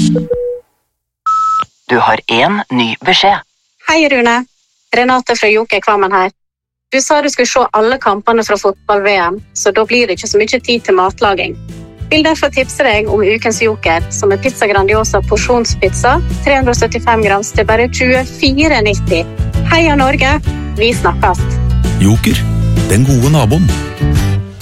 Du har en ny beskjed. Hei Rune, Renate fra Joker Kvammen her. Du sa du skulle se alle kampene fra fotball-VM, så da blir det ikke så mye tid til matlaging. Vil derfor tipse deg om ukens Joker, som er Pizza Grandiosa porsjonspizza, 375 grams til bare 24,90. Heia Norge, vi snakkes! Joker, den gode naboen.